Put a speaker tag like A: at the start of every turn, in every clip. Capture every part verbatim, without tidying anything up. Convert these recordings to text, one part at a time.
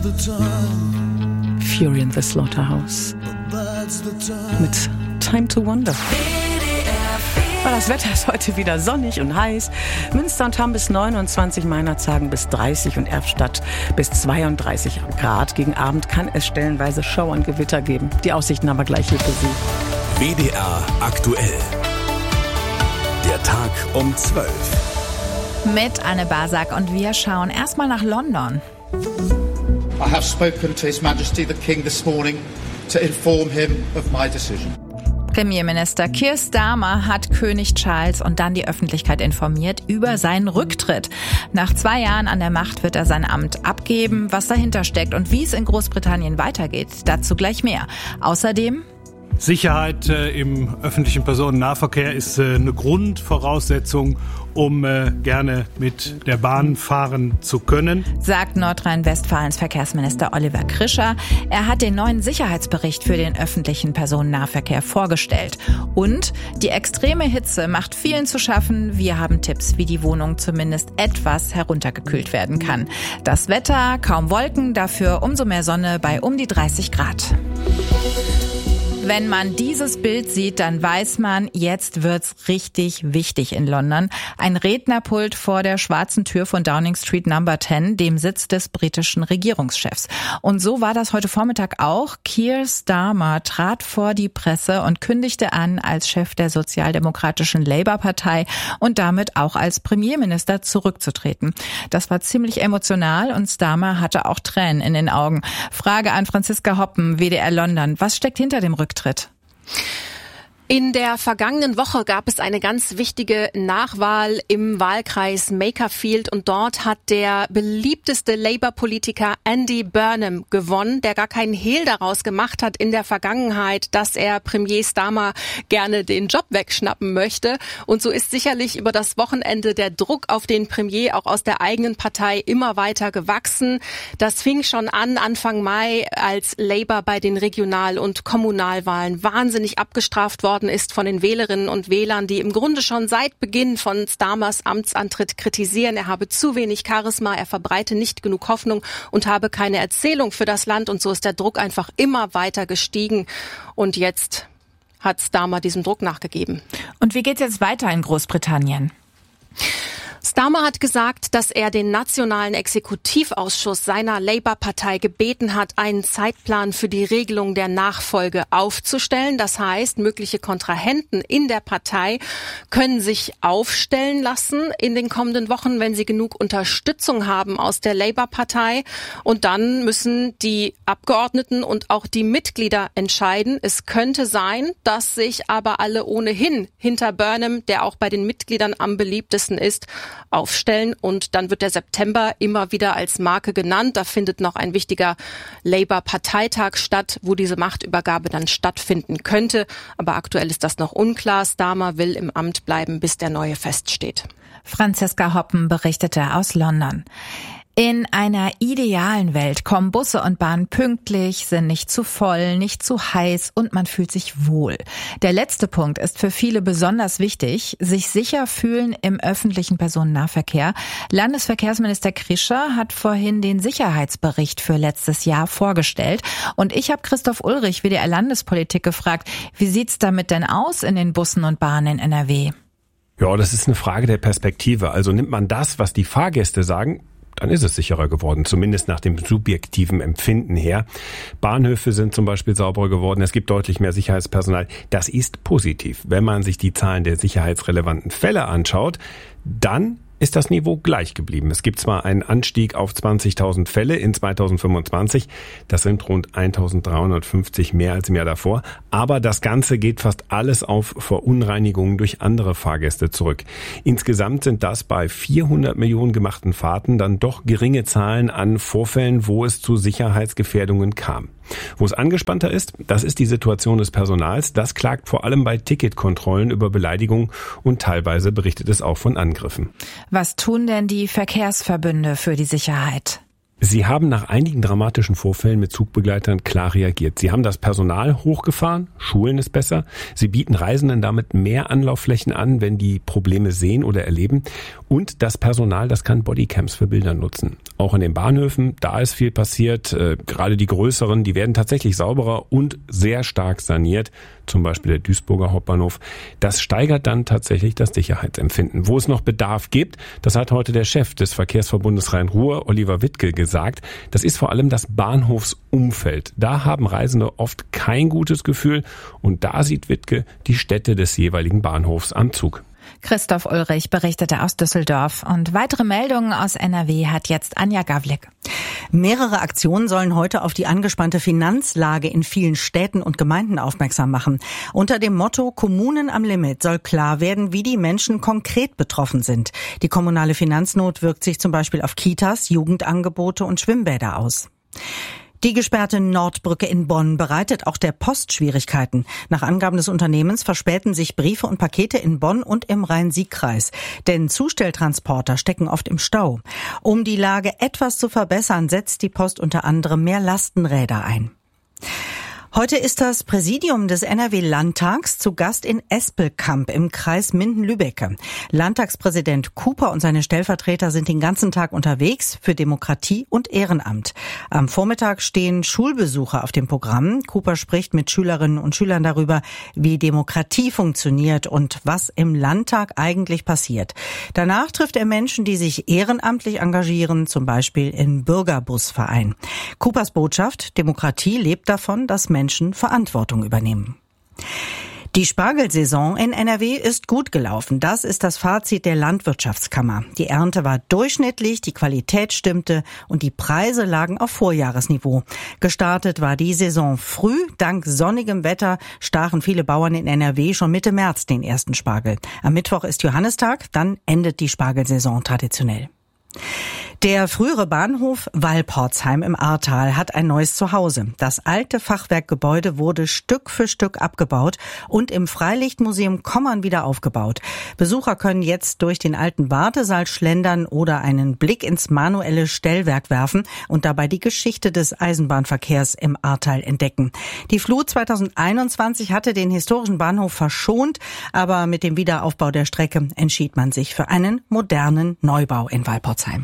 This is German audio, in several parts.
A: Fury in the Slaughterhouse mit Time to Wonder. Das Wetter ist heute wieder sonnig und heiß. Münster und Hamm bis neunundzwanzig, Meinerzhagen bis dreißig und Erftstadt bis zweiunddreißig Grad. Gegen Abend kann es stellenweise Schauer und Gewitter geben. Die Aussichten aber gleich hier für Sie.
B: W D R aktuell. Der Tag um zwölf.
C: Mit Anne Basak und wir schauen erstmal nach London.
D: I have spoken to His Majesty the King this morning to inform him of my decision.
C: Premierminister Keir Starmer hat König Charles und dann die Öffentlichkeit informiert über seinen Rücktritt. Nach zwei Jahren an der Macht wird er sein Amt abgeben. Was dahinter steckt und wie es in Großbritannien weitergeht, dazu gleich mehr. Außerdem:
E: Sicherheit äh, im öffentlichen Personennahverkehr ist äh, eine Grundvoraussetzung, um äh, gerne mit der Bahn fahren zu können,
C: sagt Nordrhein-Westfalens Verkehrsminister Oliver Krischer. Er hat den neuen Sicherheitsbericht für den öffentlichen Personennahverkehr vorgestellt. Und die extreme Hitze macht vielen zu schaffen. Wir haben Tipps, wie die Wohnung zumindest etwas heruntergekühlt werden kann. Das Wetter, kaum Wolken, dafür umso mehr Sonne bei um die dreißig Grad. Wenn man dieses Bild sieht, dann weiß man, jetzt wird's richtig wichtig in London. Ein Rednerpult vor der schwarzen Tür von Downing Street Number zehn, dem Sitz des britischen Regierungschefs. Und so war das heute Vormittag auch. Keir Starmer trat vor die Presse und kündigte an, als Chef der sozialdemokratischen Labour-Partei und damit auch als Premierminister zurückzutreten. Das war ziemlich emotional und Starmer hatte auch Tränen in den Augen. Frage an Franziska Hoppen, W D R London. Was steckt hinter dem Rücktritt?
F: In der vergangenen Woche gab es eine ganz wichtige Nachwahl im Wahlkreis Makerfield und dort hat der beliebteste Labour-Politiker Andy Burnham gewonnen, der gar keinen Hehl daraus gemacht hat in der Vergangenheit, dass er Premier Starmer gerne den Job wegschnappen möchte. Und so ist sicherlich über das Wochenende der Druck auf den Premier auch aus der eigenen Partei immer weiter gewachsen. Das fing schon an Anfang Mai, als Labour bei den Regional- und Kommunalwahlen wahnsinnig abgestraft worden ist von den Wählerinnen und Wählern, die im Grunde schon seit Beginn von Starmers Amtsantritt kritisieren. Er habe zu wenig Charisma, er verbreite nicht genug Hoffnung und habe keine Erzählung für das Land. Und so ist der Druck einfach immer weiter gestiegen. Und jetzt hat Starmer diesem Druck nachgegeben.
C: Und wie geht's jetzt weiter in Großbritannien?
F: Starmer hat gesagt, dass er den Nationalen Exekutivausschuss seiner Labour-Partei gebeten hat, einen Zeitplan für die Regelung der Nachfolge aufzustellen. Das heißt, mögliche Kontrahenten in der Partei können sich aufstellen lassen in den kommenden Wochen, wenn sie genug Unterstützung haben aus der Labour-Partei. Und dann müssen die Abgeordneten und auch die Mitglieder entscheiden. Es könnte sein, dass sich aber alle ohnehin hinter Burnham, der auch bei den Mitgliedern am beliebtesten ist, aufstellen und dann wird der September immer wieder als Marke genannt. Da findet noch ein wichtiger Labour-Parteitag statt, wo diese Machtübergabe dann stattfinden könnte. Aber aktuell ist das noch unklar. Starmer will im Amt bleiben, bis der neue feststeht.
C: Franziska Hoppen berichtete aus London. In einer idealen Welt kommen Busse und Bahnen pünktlich, sind nicht zu voll, nicht zu heiß und man fühlt sich wohl. Der letzte Punkt ist für viele besonders wichtig, sich sicher fühlen im öffentlichen Personennahverkehr. Landesverkehrsminister Krischer hat vorhin den Sicherheitsbericht für letztes Jahr vorgestellt. Und ich habe Christoph Ulrich, W D R Landespolitik, gefragt, wie sieht's damit denn aus in den Bussen und Bahnen in N R W?
G: Ja, das ist eine Frage der Perspektive. Also nimmt man das, was die Fahrgäste sagen, dann ist es sicherer geworden, zumindest nach dem subjektiven Empfinden her. Bahnhöfe sind zum Beispiel sauberer geworden, es gibt deutlich mehr Sicherheitspersonal. Das ist positiv. Wenn man sich die Zahlen der sicherheitsrelevanten Fälle anschaut, dann ist das Niveau gleich geblieben. Es gibt zwar einen Anstieg auf zwanzigtausend Fälle in zweitausendfünfundzwanzig, das sind rund eintausenddreihundertfünfzig mehr als im Jahr davor, aber das Ganze geht fast alles auf Verunreinigungen durch andere Fahrgäste zurück. Insgesamt sind das bei vierhundert Millionen gemachten Fahrten dann doch geringe Zahlen an Vorfällen, wo es zu Sicherheitsgefährdungen kam. Wo es angespannter ist, das ist die Situation des Personals. Das klagt vor allem bei Ticketkontrollen über Beleidigungen und teilweise berichtet es auch von Angriffen.
C: Was tun denn die Verkehrsverbünde für die Sicherheit?
G: Sie haben nach einigen dramatischen Vorfällen mit Zugbegleitern klar reagiert. Sie haben das Personal hochgefahren, Schulen ist besser. Sie bieten Reisenden damit mehr Anlaufflächen an, wenn die Probleme sehen oder erleben. Und das Personal, das kann Bodycams für Bilder nutzen. Auch in den Bahnhöfen, da ist viel passiert. Äh, gerade die größeren, die werden tatsächlich sauberer und sehr stark saniert. Zum Beispiel der Duisburger Hauptbahnhof. Das steigert dann tatsächlich das Sicherheitsempfinden. Wo es noch Bedarf gibt, das hat heute der Chef des Verkehrsverbundes Rhein-Ruhr, Oliver Wittke, gesagt. Das ist vor allem das Bahnhofsumfeld. Da haben Reisende oft kein gutes Gefühl und da sieht Wittke die Städte des jeweiligen Bahnhofs am Zug.
C: Christoph Ulrich berichtete aus Düsseldorf. Und weitere Meldungen aus N R W hat jetzt Anja Gawlik.
A: Mehrere Aktionen sollen heute auf die angespannte Finanzlage in vielen Städten und Gemeinden aufmerksam machen. Unter dem Motto Kommunen am Limit soll klar werden, wie die Menschen konkret betroffen sind. Die kommunale Finanznot wirkt sich zum Beispiel auf Kitas, Jugendangebote und Schwimmbäder aus. Die gesperrte Nordbrücke in Bonn bereitet auch der Post Schwierigkeiten. Nach Angaben des Unternehmens verspäten sich Briefe und Pakete in Bonn und im Rhein-Sieg-Kreis. Denn Zustelltransporter stecken oft im Stau. Um die Lage etwas zu verbessern, setzt die Post unter anderem mehr Lastenräder ein. Heute ist das Präsidium des N R W-Landtags zu Gast in Espelkamp im Kreis Minden-Lübbecke. Landtagspräsident Cooper und seine Stellvertreter sind den ganzen Tag unterwegs für Demokratie und Ehrenamt. Am Vormittag stehen Schulbesuche auf dem Programm. Cooper spricht mit Schülerinnen und Schülern darüber, wie Demokratie funktioniert und was im Landtag eigentlich passiert. Danach trifft er Menschen, die sich ehrenamtlich engagieren, zum Beispiel im Bürgerbusverein. Coopers Botschaft: Demokratie lebt davon, dass Menschen Menschen Verantwortung übernehmen. Die Spargelsaison in N R W ist gut gelaufen. Das ist das Fazit der Landwirtschaftskammer. Die Ernte war durchschnittlich, die Qualität stimmte und die Preise lagen auf Vorjahresniveau. Gestartet war die Saison früh. Dank sonnigem Wetter stachen viele Bauern in N R W schon Mitte März den ersten Spargel. Am Mittwoch ist Johannistag, dann endet die Spargelsaison traditionell. Der frühere Bahnhof Walporzheim im Ahrtal hat ein neues Zuhause. Das alte Fachwerkgebäude wurde Stück für Stück abgebaut und im Freilichtmuseum Kommern wieder aufgebaut. Besucher können jetzt durch den alten Wartesaal schlendern oder einen Blick ins manuelle Stellwerk werfen und dabei die Geschichte des Eisenbahnverkehrs im Ahrtal entdecken. Die Flut zweitausendeinundzwanzig hatte den historischen Bahnhof verschont, aber mit dem Wiederaufbau der Strecke entschied man sich für einen modernen Neubau in Walporzheim.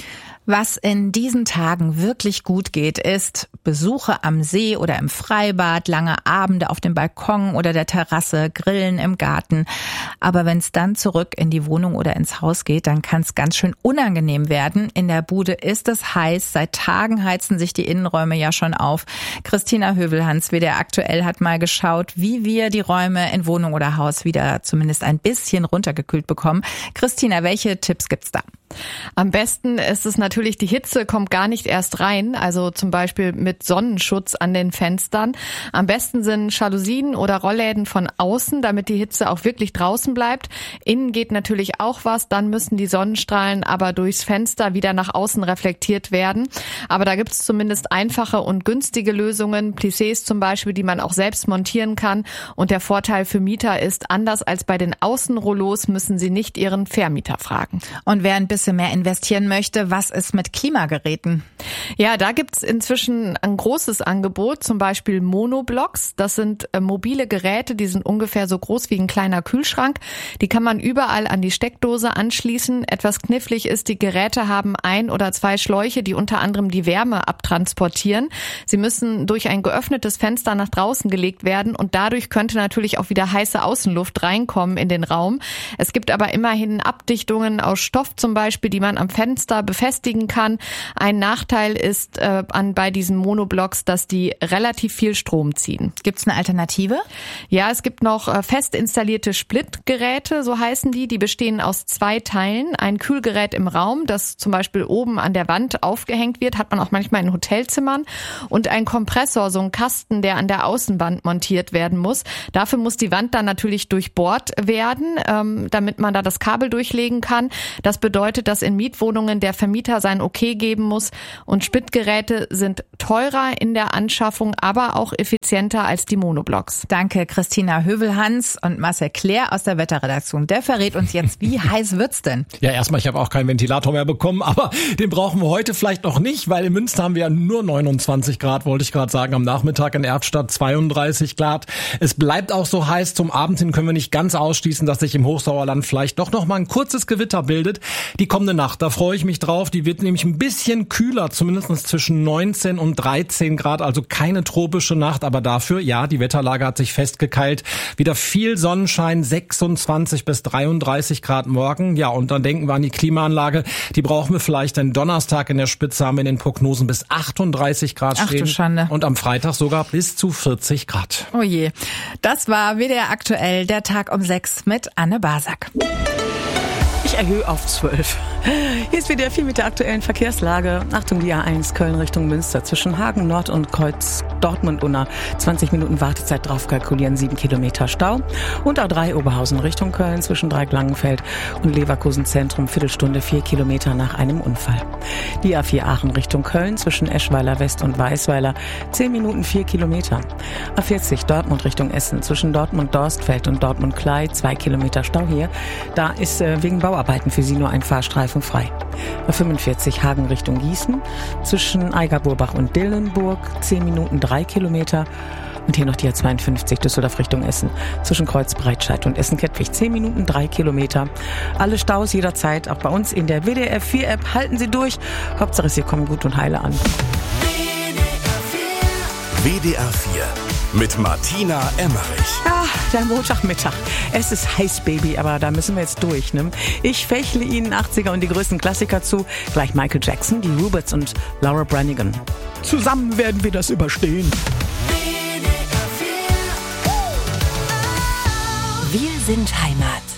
C: Was in diesen Tagen wirklich gut geht, ist Besuche am See oder im Freibad, lange Abende auf dem Balkon oder der Terrasse, Grillen im Garten. Aber wenn es dann zurück in die Wohnung oder ins Haus geht, dann kann es ganz schön unangenehm werden. In der Bude ist es heiß. Seit Tagen heizen sich die Innenräume ja schon auf. Christina Hövelhans, W D R Aktuell, hat mal geschaut, wie wir die Räume in Wohnung oder Haus wieder zumindest ein bisschen runtergekühlt bekommen. Christina, welche Tipps gibt's da?
F: Am besten ist es natürlich, die Hitze kommt gar nicht erst rein, also zum Beispiel mit Sonnenschutz an den Fenstern. Am besten sind Jalousien oder Rollläden von außen, damit die Hitze auch wirklich draußen bleibt. Innen geht natürlich auch was, dann müssen die Sonnenstrahlen aber durchs Fenster wieder nach außen reflektiert werden. Aber da gibt es zumindest einfache und günstige Lösungen, Plissés zum Beispiel, die man auch selbst montieren kann. Und der Vorteil für Mieter ist, anders als bei den Außenrollos müssen sie nicht ihren Vermieter fragen.
C: Und wer ein bisschen mehr investieren möchte, was ist mit Klimageräten?
F: Ja, da gibt's inzwischen ein großes Angebot, zum Beispiel Monoblocks. Das sind äh, mobile Geräte, die sind ungefähr so groß wie ein kleiner Kühlschrank. Die kann man überall an die Steckdose anschließen. Etwas knifflig ist, die Geräte haben ein oder zwei Schläuche, die unter anderem die Wärme abtransportieren. Sie müssen durch ein geöffnetes Fenster nach draußen gelegt werden und dadurch könnte natürlich auch wieder heiße Außenluft reinkommen in den Raum. Es gibt aber immerhin Abdichtungen aus Stoff zum Beispiel, die man am Fenster befestigen kann. Ein Nachteil ist äh, an bei diesen Monoblocks, dass die relativ viel Strom ziehen.
C: Gibt es eine Alternative?
F: Ja, es gibt noch äh, fest installierte Splitgeräte, so heißen die. Die bestehen aus zwei Teilen. Ein Kühlgerät im Raum, das zum Beispiel oben an der Wand aufgehängt wird, hat man auch manchmal in Hotelzimmern. Und ein Kompressor, so ein Kasten, der an der Außenwand montiert werden muss. Dafür muss die Wand dann natürlich durchbohrt werden, ähm, damit man da das Kabel durchlegen kann. Das bedeutet,
H: bedeutet, dass in Mietwohnungen der Vermieter sein Okay geben muss und Splittgeräte sind teurer in der Anschaffung, aber auch effizienter als die Monoblocks.
C: Danke Christina Hövelhans und Marcel Claire aus der Wetterredaktion. Der verrät uns jetzt, wie heiß wird's denn?
I: Ja, erstmal, ich habe auch keinen Ventilator mehr bekommen, aber den brauchen wir heute vielleicht noch nicht, weil in Münster haben wir ja nur neunundzwanzig Grad, wollte ich gerade sagen, am Nachmittag in Erftstadt zweiunddreißig Grad. Es bleibt auch so heiß, zum Abend hin können wir nicht ganz ausschließen, dass sich im Hochsauerland vielleicht doch noch mal ein kurzes Gewitter bildet. Die kommende Nacht, da freue ich mich drauf, die wird nämlich ein bisschen kühler, zumindest zwischen neunzehn und dreizehn Grad, also keine tropische Nacht, aber dafür, ja, die Wetterlage hat sich festgekeilt. Wieder viel Sonnenschein, sechsundzwanzig bis dreiunddreißig Grad morgen. Ja, und dann denken wir an die Klimaanlage. Die brauchen wir vielleicht den Donnerstag in der Spitze, haben wir in den Prognosen bis achtunddreißig Grad
C: Ach,
I: stehen.
C: du Schande.
I: Und am Freitag sogar bis zu vierzig Grad.
C: Oh je. Das war W D R aktuell, der Tag um sechs mit Anne Basak.
A: Ich erhöhe auf zwölf. Hier ist W D R vier mit der aktuellen Verkehrslage. Achtung, die A eins Köln Richtung Münster zwischen Hagen Nord und Kreuz Dortmund-Unna. zwanzig Minuten Wartezeit drauf kalkulieren, sieben Kilometer Stau. Und A drei Oberhausen Richtung Köln zwischen Dreieck-Langenfeld und Leverkusen Zentrum, Viertelstunde, vier Kilometer nach einem Unfall. Die A vier Aachen Richtung Köln zwischen Eschweiler West und Weißweiler, zehn Minuten, vier Kilometer. A vierzig Dortmund Richtung Essen zwischen Dortmund-Dorstfeld und Dortmund-Klei, zwei Kilometer Stau hier. Da ist äh, wegen Bauarbeiten für Sie nur ein Fahrstreifen frei. A fünfundvierzig Hagen Richtung Gießen zwischen Eigerburbach und Dillenburg, zehn Minuten, drei Kilometer. Und hier noch die A zweiundfünfzig Düsseldorf Richtung Essen zwischen Kreuz Breitscheid und Essen-Kettwig, zehn Minuten, drei Kilometer. Alle Staus jederzeit, auch bei uns in der W D R vier App. Halten Sie durch. Hauptsache, Sie kommen gut und heile an.
B: W D R vier mit Martina Emmerich.
A: Ja, der Montagmittag. Es ist heiß, Baby, aber da müssen wir jetzt durch, ne? Ich fächle Ihnen achtziger und die größten Klassiker zu. Gleich Michael Jackson, die Ruberts und Laura Branigan. Zusammen werden wir das überstehen.
J: Wir sind Heimat.